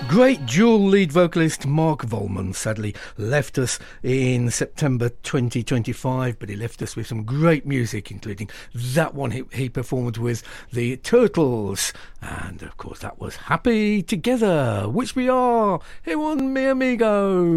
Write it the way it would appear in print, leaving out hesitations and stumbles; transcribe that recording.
Great dual lead vocalist Mark Volman sadly left us in September 2025, but he left us with some great music, including that one he performed with the Turtles, and of course that was Happy Together, which we are here on Mi Amigo.